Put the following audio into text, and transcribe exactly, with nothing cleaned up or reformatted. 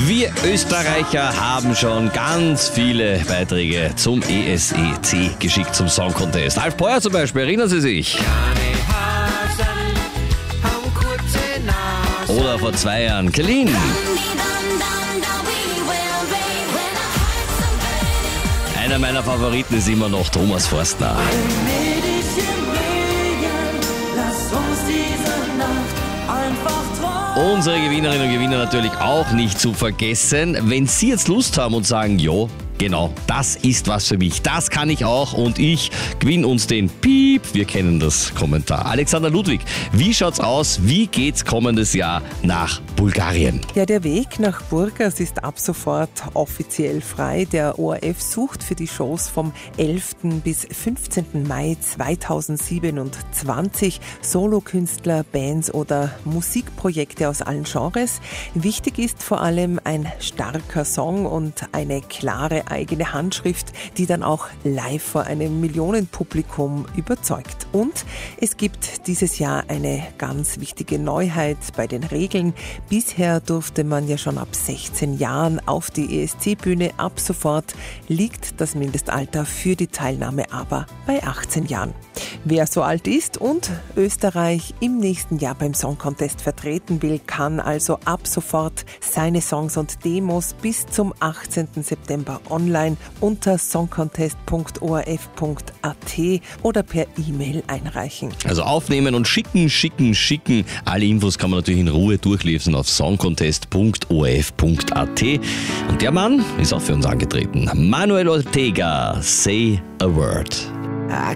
Wir Österreicher haben schon ganz viele Beiträge zum E S E C geschickt, zum Song Contest. Alf Beuer zum Beispiel, erinnern Sie sich? Oder vor zwei Jahren, Celine. Einer meiner Favoriten ist immer noch Thomas Forstner. Unsere Gewinnerinnen und Gewinner natürlich auch nicht zu vergessen. Wenn Sie jetzt Lust haben und sagen, jo, genau, das ist was für mich, das kann ich auch und ich gewinne uns den Piep. Wir kennen das Kommentar. Alexander Ludwig, wie schaut's aus? Wie geht's kommendes Jahr nach Bulgarien? Ja, der Weg nach Burgas ist ab sofort offiziell frei. Der O R F sucht für die Shows vom elften bis fünfzehnten Mai zweitausendsiebenundzwanzig Solokünstler, Bands oder Musikprojekte aus allen Genres. Wichtig ist vor allem ein starker Song und eine klare eigene Handschrift, die dann auch live vor einem Millionenpublikum überzeugt. Und es gibt dieses Jahr eine ganz wichtige Neuheit bei den Regeln. Bisher durfte man ja schon ab sechzehn Jahren auf die E S C-Bühne. Ab sofort liegt das Mindestalter für die Teilnahme aber bei achtzehn Jahren. Wer so alt ist und Österreich im nächsten Jahr beim Song Contest vertreten will, kann also ab sofort seine Songs und Demos bis zum achtzehnten September online unter songcontest punkt o r f punkt a t oder per E-Mail einreichen. Also aufnehmen und schicken, schicken, schicken. Alle Infos kann man natürlich in Ruhe durchlesen auf songcontest punkt o r f punkt a t. Und der Mann ist auch für uns angetreten. Manuel Ortega, Say a Word.